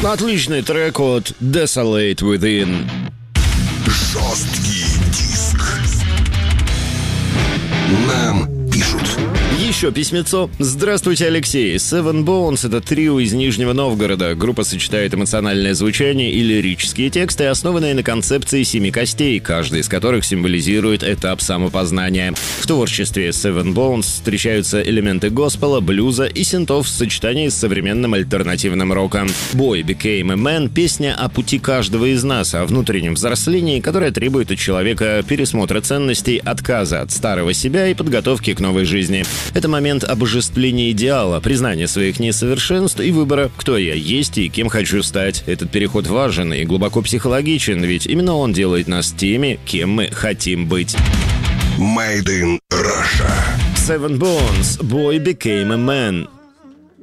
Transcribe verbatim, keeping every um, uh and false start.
Отличный трек от Desolate Within. Жесткий диск. Нам пишут. Еще письмецо. Здравствуйте, Алексей. Seven Bones — это трио из Нижнего Новгорода. Группа сочетает эмоциональное звучание и лирические тексты, основанные на концепции семи костей, каждый из которых символизирует этап самопознания. В творчестве Seven Bones встречаются элементы госпела, блюза и синтов в сочетании с современным альтернативным роком. Boy Became a Man — песня о пути каждого из нас, о внутреннем взрослении, которое требует от человека пересмотра ценностей, отказа от старого себя и подготовки к новой жизни. Это момент обожествления идеала, признания своих несовершенств и выбора, кто я есть и кем хочу стать. Этот переход важен и глубоко психологичен, ведь именно он делает нас теми, кем мы хотим быть. Made in Russia. Seven Bones, Boy Became a Man.